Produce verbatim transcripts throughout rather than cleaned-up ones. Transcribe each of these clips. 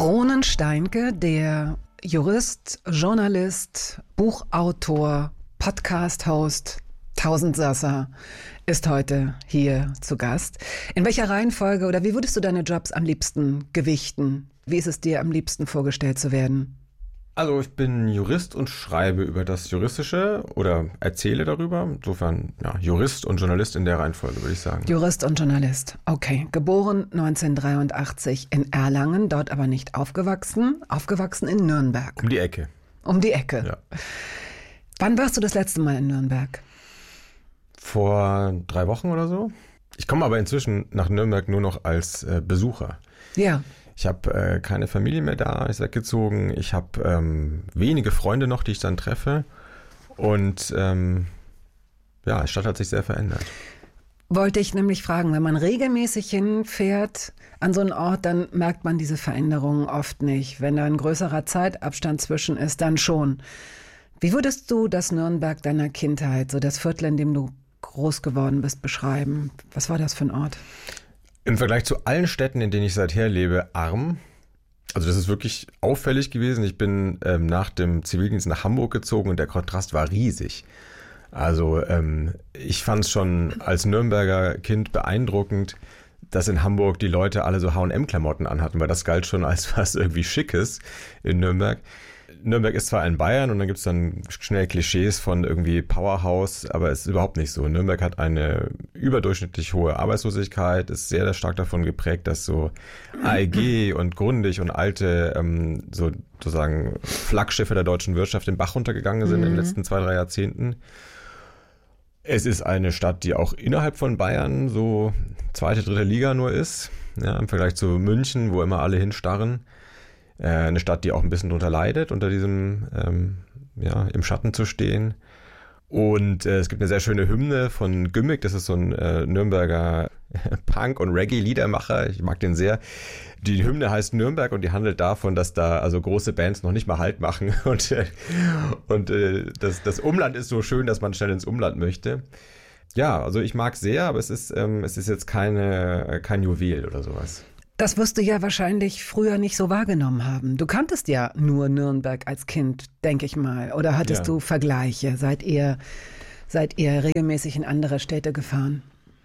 Ronen Steinke, der Jurist, Journalist, Buchautor, Podcast-Host, Tausendsasser, ist heute hier zu Gast. In welcher Reihenfolge oder wie würdest du deine Jobs am liebsten gewichten? Wie ist es dir am liebsten vorgestellt zu werden? Also ich bin Jurist und schreibe über das Juristische oder erzähle darüber. Insofern ja, Jurist und Journalist in der Reihenfolge, würde ich sagen. Jurist und Journalist, okay. Geboren neunzehnhundertdreiundachtzig in Erlangen, dort aber nicht aufgewachsen. Aufgewachsen in Nürnberg. Um die Ecke. Um die Ecke. Ja. Wann warst du das letzte Mal in Nürnberg? Vor drei Wochen oder so. Ich komme aber inzwischen nach Nürnberg nur noch als äh, Besucher. Ja. Ich habe äh, keine Familie mehr da, ist weggezogen. Ich habe ähm, wenige Freunde noch, die ich dann treffe. Und ähm, ja, die Stadt hat sich sehr verändert. Wollte ich nämlich fragen, wenn man regelmäßig hinfährt an so einen Ort, dann merkt man diese Veränderungen oft nicht. Wenn da ein größerer Zeitabstand zwischen ist, dann schon. Wie würdest du das Nürnberg deiner Kindheit, so das Viertel, in dem du groß geworden bist, beschreiben? Was war das für ein Ort? Im Vergleich zu allen Städten, in denen ich seither lebe, arm. Also das ist wirklich auffällig gewesen. Ich bin ähm, nach dem Zivildienst nach Hamburg gezogen und der Kontrast war riesig. Also ähm, ich fand es schon als Nürnberger Kind beeindruckend, dass in Hamburg die Leute alle so H und M-Klamotten anhatten, weil das galt schon als was irgendwie Schickes in Nürnberg. Nürnberg ist zwar in Bayern und dann gibt es dann schnell Klischees von irgendwie Powerhouse, aber es ist überhaupt nicht so. Nürnberg hat eine überdurchschnittlich hohe Arbeitslosigkeit, ist sehr stark davon geprägt, dass so A E G und Grundig und alte ähm, so, sozusagen Flaggschiffe der deutschen Wirtschaft den Bach runtergegangen sind mhm. in den letzten zwei, drei Jahrzehnten. Es ist eine Stadt, die auch innerhalb von Bayern so zweite, dritte Liga nur ist, ja, im Vergleich zu München, wo immer alle hinstarren. Eine Stadt, die auch ein bisschen darunter leidet, unter diesem, ähm, ja, im Schatten zu stehen. Und äh, es gibt eine sehr schöne Hymne von Gümmick, das ist so ein äh, Nürnberger Punk- und Reggae-Liedermacher, ich mag den sehr. Die Hymne heißt Nürnberg und die handelt davon, dass da also große Bands noch nicht mal Halt machen und, äh, und äh, das, das Umland ist so schön, dass man schnell ins Umland möchte. Ja, also ich mag sehr, aber es ist, ähm, es ist jetzt keine, kein Juwel oder sowas. Das wirst du ja wahrscheinlich früher nicht so wahrgenommen haben. Du kanntest ja nur Nürnberg als Kind, denke ich mal. Oder hattest ja. du Vergleiche? Seid ihr, seid ihr regelmäßig in andere Städte gefahren?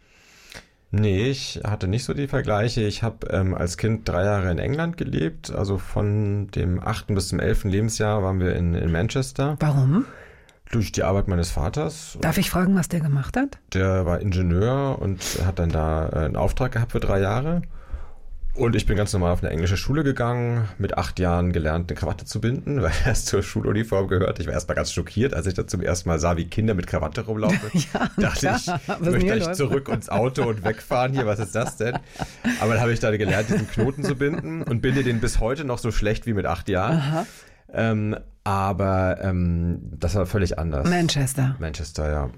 Nee, ich hatte nicht so die Vergleiche. Ich habe ähm, als Kind drei Jahre in England gelebt. Also von dem achten bis zum elften Lebensjahr waren wir in, in Manchester. Warum? Durch die Arbeit meines Vaters. Darf ich fragen, was der gemacht hat? Der war Ingenieur und hat dann da äh, einen Auftrag gehabt für drei Jahre. Und ich bin ganz normal auf eine englische Schule gegangen, mit acht Jahren gelernt, eine Krawatte zu binden, weil das zur Schuluniform gehört. Ich war erstmal ganz schockiert, als ich da zum ersten Mal sah, wie Kinder mit Krawatte rumlaufen. Ja, dachte klar. ich, was möchte ich zurück ins Auto und wegfahren hier, was ist das denn? Aber dann habe ich da gelernt, diesen Knoten zu binden und binde den bis heute noch so schlecht wie mit acht Jahren. Aha. Ähm, aber ähm, das war völlig anders. Manchester. Manchester, ja.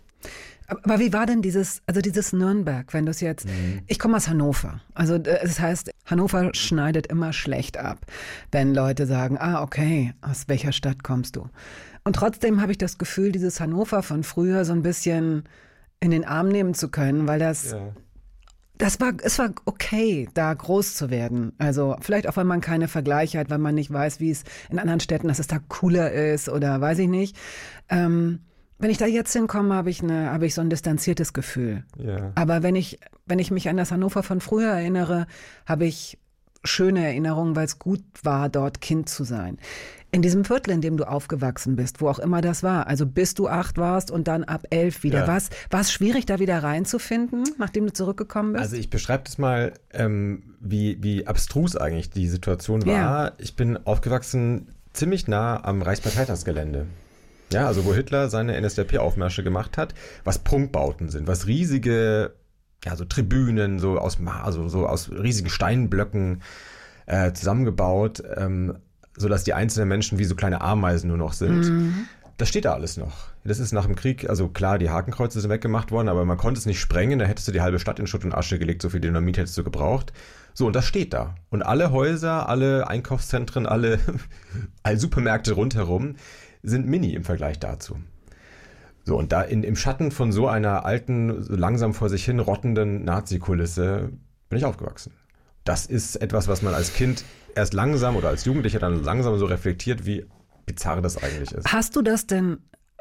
Aber wie war denn dieses, also dieses Nürnberg, wenn du es jetzt, mhm. ich komme aus Hannover, also das heißt, Hannover schneidet immer schlecht ab, wenn Leute sagen, ah okay, aus welcher Stadt kommst du? Und trotzdem habe ich das Gefühl, dieses Hannover von früher so ein bisschen in den Arm nehmen zu können, weil das, ja. das war, es war okay, da groß zu werden. Also vielleicht auch, weil man keine Vergleiche hat, weil man nicht weiß, wie es in anderen Städten, dass es da cooler ist oder weiß ich nicht. Ähm, Wenn ich da jetzt hinkomme, habe ich eine, habe ich so ein distanziertes Gefühl. Ja. Aber wenn ich, wenn ich mich an das Hannover von früher erinnere, habe ich schöne Erinnerungen, weil es gut war, dort Kind zu sein. In diesem Viertel, in dem du aufgewachsen bist, wo auch immer das war, also bis du acht warst und dann ab elf wieder, ja. war's, war es schwierig, da wieder reinzufinden, nachdem du zurückgekommen bist? Also ich beschreibe das mal, ähm, wie, wie abstrus eigentlich die Situation war. Ja. Ich bin aufgewachsen ziemlich nah am Reichsparteitagsgelände. Ja, also wo Hitler seine N S D A P-Aufmärsche gemacht hat, was Prunkbauten sind, was riesige, ja, so Tribünen, so aus, also so aus riesigen Steinblöcken äh, zusammengebaut, ähm, sodass die einzelnen Menschen wie so kleine Ameisen nur noch sind. Mhm. Das steht da alles noch. Das ist nach dem Krieg, also klar, die Hakenkreuze sind weggemacht worden, aber man konnte es nicht sprengen, da hättest du die halbe Stadt in Schutt und Asche gelegt, so viel Dynamit hättest du gebraucht. So, und das steht da. Und alle Häuser, alle Einkaufszentren, alle, alle Supermärkte rundherum sind mini im Vergleich dazu. So, und da in, im Schatten von so einer alten, so langsam vor sich hin rottenden Nazi-Kulisse bin ich aufgewachsen. das ist etwas, was man als Kind erst langsam oder als Jugendlicher dann langsam so reflektiert, wie bizarr das eigentlich ist. Hast du das denn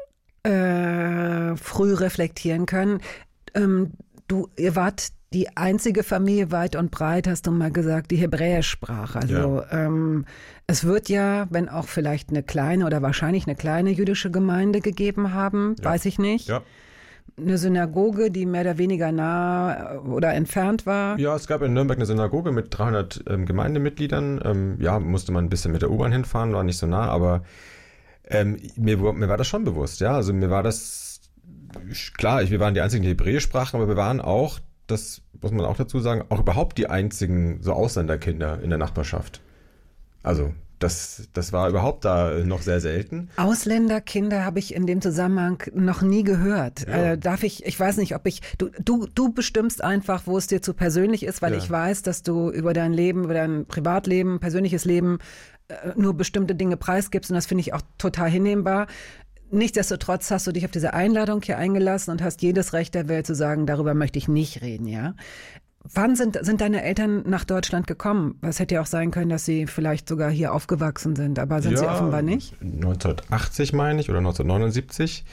äh, früh reflektieren können? Ähm, du, ihr wart die einzige Familie weit und breit, hast du mal gesagt, die Hebräisch sprach. Also ja. ähm, es wird ja, wenn auch vielleicht eine kleine oder wahrscheinlich eine kleine jüdische Gemeinde gegeben haben, ja. weiß ich nicht. Ja. Eine Synagoge, die mehr oder weniger nah oder entfernt war. Ja, es gab in Nürnberg eine Synagoge mit dreihundert ähm, Gemeindemitgliedern. Ähm, ja, musste man ein bisschen mit der U-Bahn hinfahren, war nicht so nah, aber ähm, mir, mir war das schon bewusst. Ja, also mir war das, klar, ich, wir waren die einzigen, die Hebräisch sprachen, aber wir waren auch, das muss man auch dazu sagen, auch überhaupt die einzigen so Ausländerkinder in der Nachbarschaft. Also das, das war überhaupt da noch sehr selten. Ausländerkinder habe ich in dem Zusammenhang noch nie gehört. Ja. Äh, darf ich, ich weiß nicht, ob ich, du, du, du bestimmst einfach, wo es dir zu persönlich ist, weil ja. ich weiß, dass du über dein Leben, über dein Privatleben, persönliches Leben äh, nur bestimmte Dinge preisgibst und das finde ich auch total hinnehmbar. Nichtsdestotrotz hast du dich auf diese Einladung hier eingelassen und hast jedes Recht der Welt zu sagen, darüber möchte ich nicht reden, ja? Wann sind, sind deine Eltern nach Deutschland gekommen? Es hätte ja auch sein können, dass sie vielleicht sogar hier aufgewachsen sind, aber sind ja, sie offenbar nicht? neunzehnhundertachtzig meine ich oder neunzehnhundertneunundsiebzig.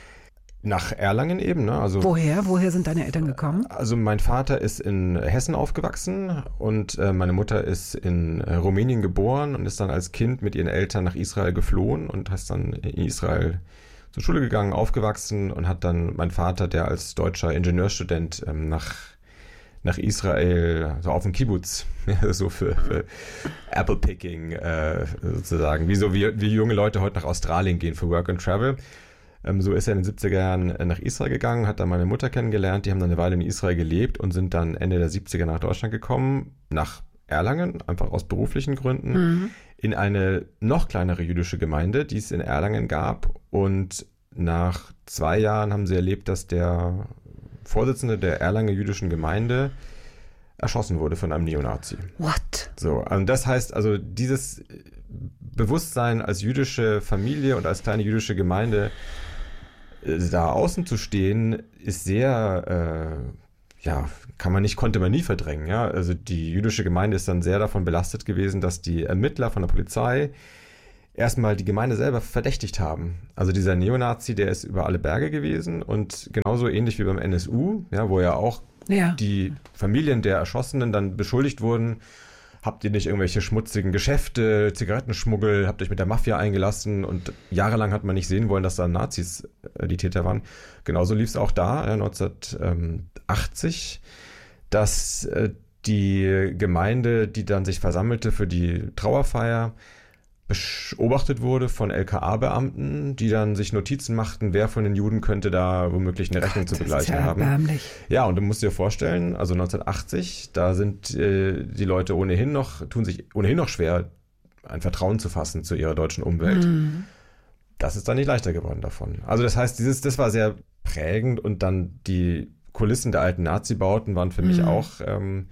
Nach Erlangen eben. Ne? Also, Woher? Woher sind deine Eltern gekommen? Also mein Vater ist in Hessen aufgewachsen und äh, meine Mutter ist in äh, Rumänien geboren und ist dann als Kind mit ihren Eltern nach Israel geflohen und ist dann in Israel zur Schule gegangen, aufgewachsen und hat dann mein Vater, der als deutscher Ingenieurstudent ähm, nach nach Israel, so auf dem Kibbutz, so für, für Apple-Picking äh, sozusagen, wie so wie, wie junge Leute heute nach Australien gehen für Work and Travel. Ähm, so ist er in den siebziger Jahren nach Israel gegangen, hat dann meine Mutter kennengelernt, die haben dann eine Weile in Israel gelebt und sind dann Ende der siebziger nach Deutschland gekommen, nach Erlangen, einfach aus beruflichen Gründen, mhm. in eine noch kleinere jüdische Gemeinde, die es in Erlangen gab, und nach zwei Jahren haben sie erlebt, dass der Vorsitzende der Erlanger jüdischen Gemeinde erschossen wurde von einem Neonazi. What? So, und das heißt also, dieses Bewusstsein als jüdische Familie und als kleine jüdische Gemeinde äh, da außen zu stehen, ist sehr, äh, ja, kann man nicht, konnte man nie verdrängen. Ja? Also die jüdische Gemeinde ist dann sehr davon belastet gewesen, dass die Ermittler von der Polizei erstmal die Gemeinde selber verdächtigt haben. Also dieser Neonazi, der ist über alle Berge gewesen und genauso ähnlich wie beim N S U, ja, wo ja auch ja. die Familien der Erschossenen dann beschuldigt wurden, habt ihr nicht irgendwelche schmutzigen Geschäfte, Zigarettenschmuggel, habt euch mit der Mafia eingelassen und jahrelang hat man nicht sehen wollen, dass da Nazis äh, die Täter waren. Genauso lief es auch da, ja, neunzehnhundertachtzig, dass äh, die Gemeinde, die dann sich versammelte für die Trauerfeier, beobachtet wurde von L K A-Beamten, die dann sich Notizen machten, wer von den Juden könnte da womöglich eine Rechnung Gott, zu begleichen ja haben. Erbärmlich. Ja, und du musst dir vorstellen, also neunzehnhundertachtzig, da sind äh, die Leute ohnehin noch, tun sich ohnehin noch schwer, ein Vertrauen zu fassen zu ihrer deutschen Umwelt. Mhm. Das ist dann nicht leichter geworden davon. Also das heißt, dieses, das war sehr prägend und dann die Kulissen der alten Nazi-Bauten waren für mhm. mich auch ähm,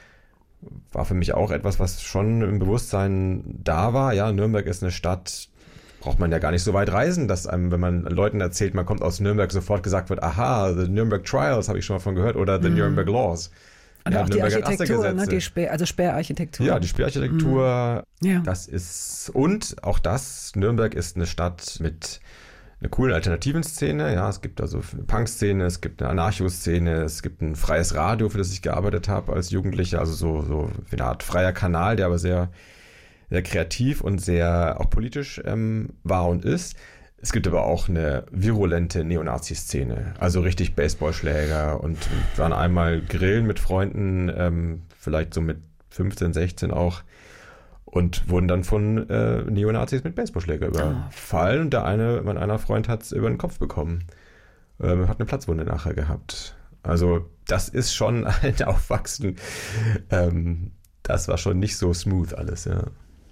war für mich auch etwas, was schon im Bewusstsein da war. Ja, Nürnberg ist eine Stadt, braucht man ja gar nicht so weit reisen, dass einem, wenn man Leuten erzählt, man kommt aus Nürnberg, sofort gesagt wird, aha, the Nürnberg Trials, habe ich schon mal von gehört, oder the mm. Nürnberg Laws. Und ja, auch Nürnberg die Architektur, ne, die Spe- also Sperrarchitektur. Ja, die Sperrarchitektur, mm. ja. das ist, und auch das, Nürnberg ist eine Stadt mit eine coole alternativen Szene, ja, es gibt also eine Punk-Szene, es gibt eine Anarcho-Szene, es gibt ein freies Radio, für das ich gearbeitet habe als Jugendlicher, also so, so eine Art freier Kanal, der aber sehr, sehr kreativ und sehr auch politisch ähm, war und ist. Es gibt aber auch eine virulente Neonazi-Szene, also richtig Baseballschläger und wir waren einmal grillen mit Freunden, ähm, vielleicht so mit fünfzehn, sechzehn auch, und wurden dann von äh, Neonazis mit Baseballschläger überfallen. Und der eine, mein einer Freund hat es über den Kopf bekommen. Ähm, hat eine Platzwunde nachher gehabt. Also das ist schon ein Aufwachsen. Ähm, das war schon nicht so smooth alles, ja.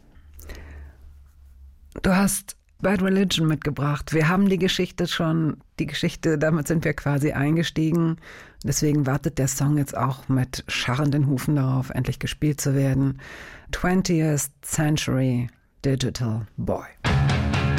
Du hast Bad Religion mitgebracht. Wir haben die Geschichte schon, die Geschichte, damit sind wir quasi eingestiegen. Deswegen wartet der Song jetzt auch mit scharrenden Hufen darauf, endlich gespielt zu werden. twentieth Century Digital Boy.